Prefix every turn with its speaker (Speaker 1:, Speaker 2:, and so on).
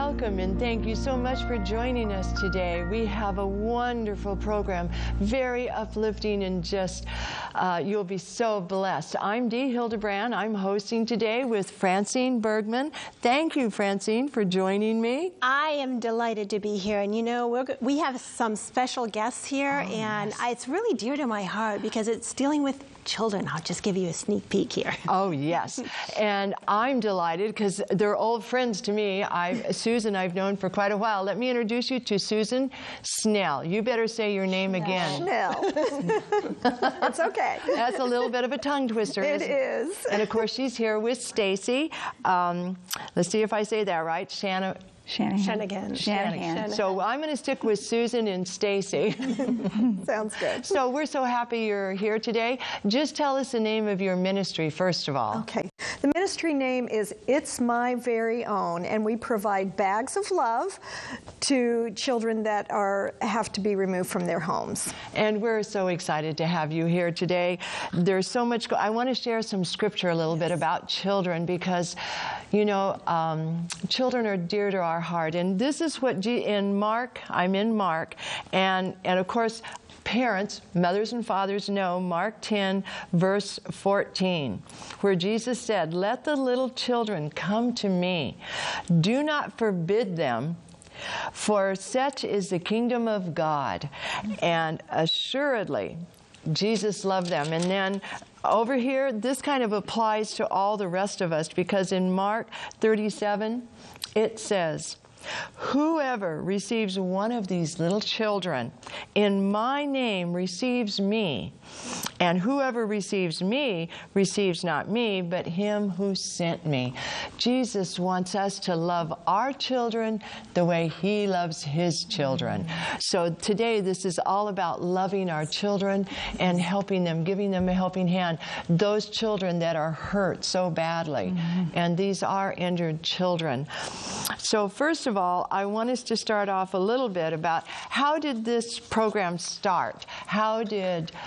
Speaker 1: Welcome and thank you so much for joining us today. We have a wonderful program, very uplifting, and just you'll be so blessed. I'm Dee Hildebrand. I'm hosting today with Francine Bergman. Thank you, Francine, for joining me.
Speaker 2: I am delighted to be here, and you know, we have some special guests here, it's really dear to my heart because it's dealing with children. I'll just give you a sneak peek here.
Speaker 1: Oh, yes. And I'm delighted because they're old friends to me. Susan, I've known for quite a while. Let me introduce you to Susan Snell. You better say your name again.
Speaker 3: Snell. It's okay.
Speaker 1: That's a little bit of a tongue twister.
Speaker 3: It is.
Speaker 1: And of course, she's here with Stacy. Let's see if I say that right. Shanahan. So I'm going to stick with Susan and Stacy.
Speaker 3: Sounds good.
Speaker 1: So we're so happy you're here today. Just tell us the name of your ministry, first of all.
Speaker 3: Okay. The ministry name is It's My Very Own, and we provide bags of love to children that have to be removed from their homes.
Speaker 1: And we're so excited to have you here today. There's so much. I want to share some scripture a little bit about children because, you know, children are dear to our heart. And this is what in Mark, I'm in Mark, and of course, parents, mothers and fathers know Mark 10, verse 14, where Jesus said, "Let the little children come to me. Do not forbid them, for such is the kingdom of God." And assuredly, Jesus loved them. And then over here, this kind of applies to all the rest of us, because in Mark 37, it says, "Whoever receives one of these little children in my name receives me, and whoever receives me receives not me, but him who sent me." Jesus wants us to love our children the way he loves his children. So today, this is all about loving our children and helping them, giving them a helping hand. Those children that are hurt so badly, and these are injured children. So first of all, I want us to start off a little bit about how did this program start? How did